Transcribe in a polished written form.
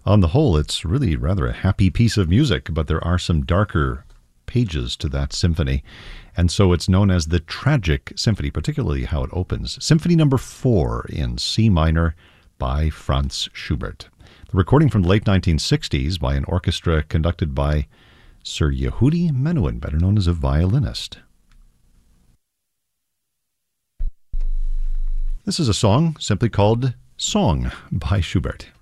On the whole, it's really rather a happy piece of music, but there are some darker pages to that symphony. And so it's known as the Tragic Symphony, particularly how it opens. Symphony number 4 in C minor by Franz Schubert. The recording from the late 1960s by an orchestra conducted by Sir Yehudi Menuhin, better known as a violinist. This is a song simply called Song by Schubert.